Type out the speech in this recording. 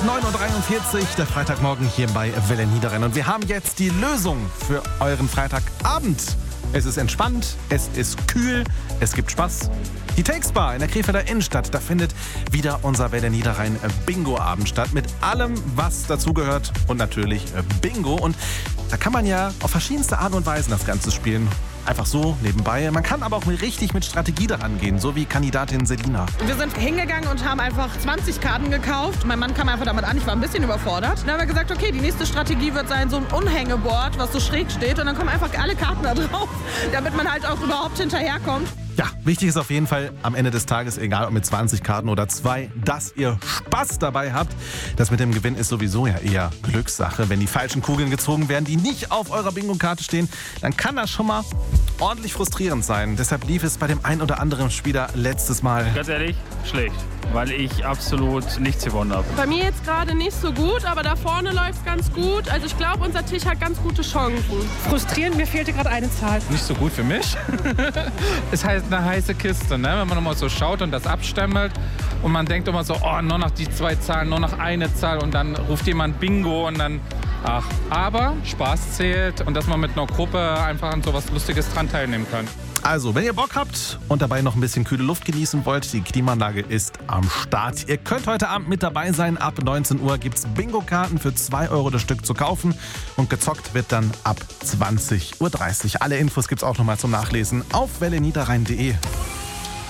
9.43 Uhr, der Freitagmorgen hier bei Welle Niederrhein. Und wir haben jetzt die Lösung für euren Freitagabend. Es ist entspannt, es ist kühl, es gibt Spaß. Die Takes-Bar in der Krefelder Innenstadt, da findet wieder unser Welle Niederrhein Bingo-Abend statt. Mit allem, was dazugehört und natürlich Bingo. Und da kann man ja auf verschiedenste Arten und Weisen das Ganze spielen. Einfach so, nebenbei. Man kann aber auch richtig mit Strategie daran gehen, so wie Kandidatin Selina. Wir sind hingegangen und haben einfach 20 Karten gekauft. Mein Mann kam einfach damit an, ich war ein bisschen überfordert. Dann haben wir gesagt, okay, die nächste Strategie wird sein, so ein Unhängeboard, was so schräg steht. Und dann kommen einfach alle Karten da drauf, damit man halt auch überhaupt hinterherkommt. Ja, wichtig ist auf jeden Fall am Ende des Tages, egal ob mit 20 Karten oder 2, dass ihr Spaß dabei habt. Das mit dem Gewinn ist sowieso ja eher Glückssache. Wenn die falschen Kugeln gezogen werden, die nicht auf eurer Bingo-Karte stehen, dann kann das schon mal ordentlich frustrierend sein. Deshalb lief es bei dem ein oder anderen Spieler letztes Mal. Ganz ehrlich, schlecht, weil ich absolut nichts gewonnen habe. Bei mir jetzt gerade nicht so gut, aber da vorne läuft es ganz gut. Also ich glaube, unser Tisch hat ganz gute Chancen. Frustrierend, mir fehlte gerade eine Zahl. Nicht so gut für mich. Ist halt eine heiße Kiste, ne? Wenn man nochmal so schaut und das abstempelt und man denkt immer so, oh, nur noch die 2 Zahlen, nur noch eine Zahl und dann ruft jemand Bingo und dann, ach. Aber Spaß zählt und dass man mit einer Gruppe einfach an sowas Lustiges dran teilnehmen kann. Also, wenn ihr Bock habt und dabei noch ein bisschen kühle Luft genießen wollt, die Klimaanlage ist am Start. Ihr könnt heute Abend mit dabei sein. Ab 19 Uhr gibt's Bingo-Karten für 2 € das Stück zu kaufen. Und gezockt wird dann ab 20.30 Uhr. Alle Infos gibt's auch nochmal zum Nachlesen auf welleniederrhein.de.